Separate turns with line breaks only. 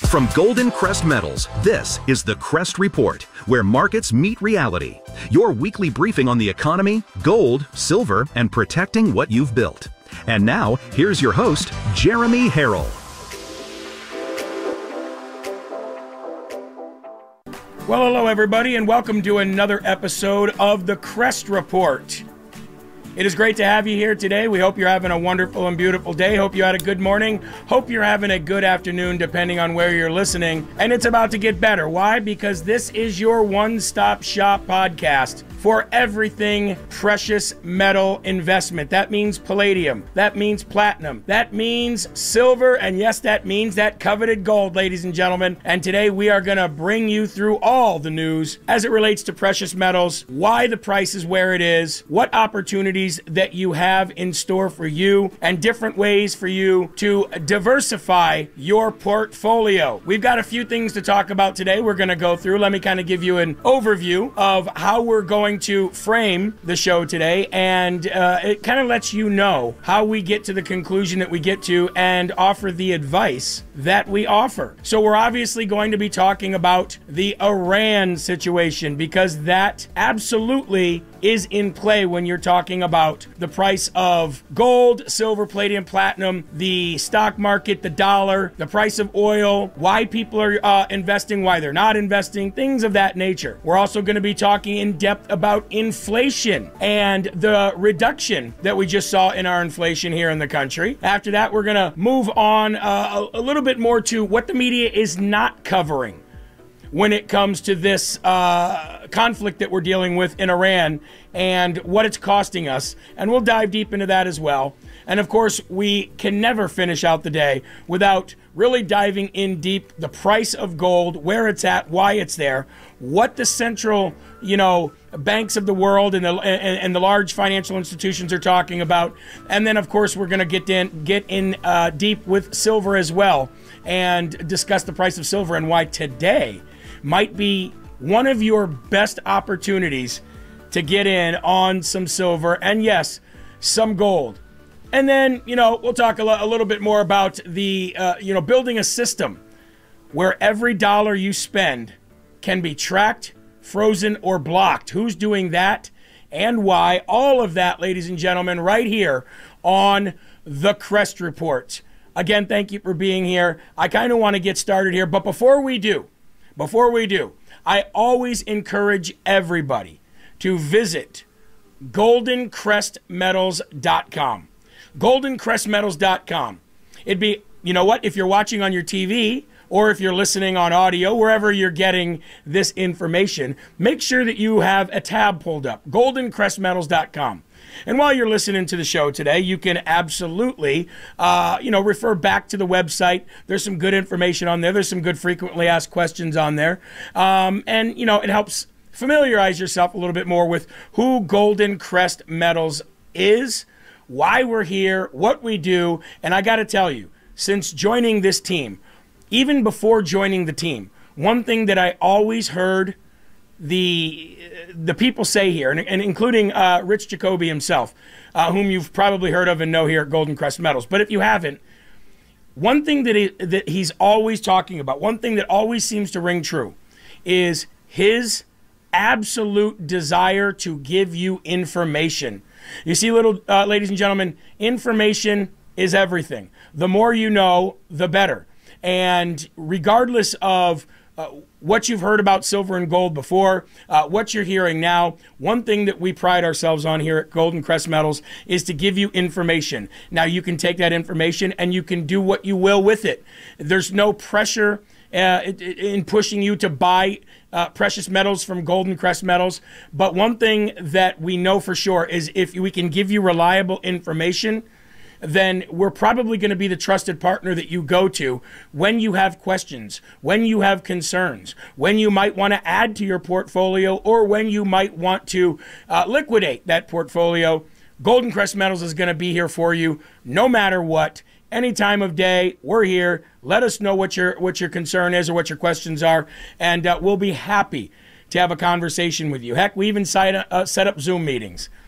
From Golden Crest Metals, this is the Crest Report, where markets meet reality. Your weekly briefing on the economy, gold, silver, and protecting what you've built. And now, here's your host, Jeremy Harrell.
Well, hello everybody, and welcome to another episode of the Crest Report. It is great to have you here today. We hope you're having a wonderful and beautiful day. Hope you had a good morning. Hope you're having a good afternoon, depending on where you're listening. And it's about to get better. Why? Because this is your one-stop shop podcast for everything precious metal investment. That means palladium. That means platinum. That means silver. And yes, that means that coveted gold, ladies and gentlemen. And today we are going to bring you through all the news as it relates to precious metals, why the price is where it is, what opportunities that you have in store for you, and different ways for you to diversify your portfolio. We've got a few things to talk about today. We're going to go through. Let me kind of give you an overview of how we're going to frame the show today, and it kind of lets you know how we get to the conclusion that we get to and offer the advice that we offer. So we're obviously going to be talking about the Iran situation, because that absolutely is in play when you're talking about the price of gold, silver, palladium, platinum, the stock market, the dollar, the price of oil, why people are investing, why they're not investing, things of that nature. We're also going to be talking in depth about inflation and the reduction that we just saw in our inflation here in the country. After that, we're going to move on a little bit more to what the media is not covering when it comes to this conflict that we're dealing with in Iran and what it's costing us. And we'll dive deep into that as well. And of course, we can never finish out the day without really diving in deep the price of gold, where it's at, why it's there, what the central, banks of the world and the large financial institutions are talking about. And then, of course, we're going to get in deep with silver as well and discuss the price of silver and why today might be one of your best opportunities to get in on some silver and, yes, some gold. And then, we'll talk a little bit more about the, building a system where every dollar you spend can be tracked, frozen, or blocked. Who's doing that and why? All of that, ladies and gentlemen, right here on the Crest Report. Again, thank you for being here. I kind of want to get started here, but before we do, I always encourage everybody to visit goldencrestmetals.com. goldencrestmetals.com. It'd be, if you're watching on your TV or if you're listening on audio, wherever you're getting this information, make sure that you have a tab pulled up, goldencrestmetals.com. And while you're listening to the show today, you can absolutely, refer back to the website. There's some good information on there. There's some good frequently asked questions on there. It helps familiarize yourself a little bit more with who Golden Crest Metals is, why we're here, what we do. And I got to tell you, since joining this team, even before joining the team, one thing that I always heard the people say here, and including Rich Jacoby himself, whom you've probably heard of and know here at Golden Crest Metals. But if you haven't, one thing that he's always talking about, one thing that always seems to ring true, is his absolute desire to give you information. You see, ladies and gentlemen, information is everything. The more you know, the better. And regardless of what you've heard about silver and gold before, what you're hearing now, one thing that we pride ourselves on here at Golden Crest Metals is to give you information. Now, you can take that information and you can do what you will with it. There's no pressure in pushing you to buy precious metals from Golden Crest Metals. But one thing that we know for sure is if we can give you reliable information, then we're probably going to be the trusted partner that you go to when you have questions, when you have concerns, when you might want to add to your portfolio, or when you might want to liquidate that portfolio. Golden Crest Metals is going to be here for you no matter what. Any time of day, we're here. Let us know what your concern is or what your questions are, and we'll be happy to have a conversation with you. Heck, we even set up Zoom meetings.